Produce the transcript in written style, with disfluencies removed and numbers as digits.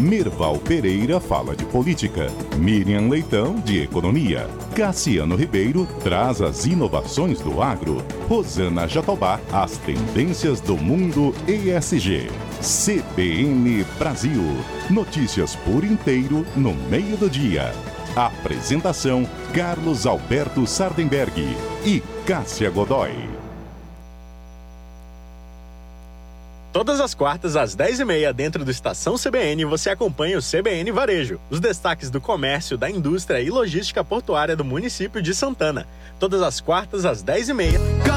Mirval Pereira fala de política. Miriam Leitão, de economia. Cassiano Ribeiro traz as inovações do agro. Rosana Jatobá, as tendências do mundo ESG. CBN Brasil. Notícias por inteiro no meio do dia. Apresentação: Carlos Alberto Sardenberg e Cássia Godoy. Todas as quartas, às 10h30, dentro do Estação CBN, você acompanha o CBN Varejo. Os destaques do comércio, da indústria e logística portuária do município de Santana. Todas as quartas, às 10h30.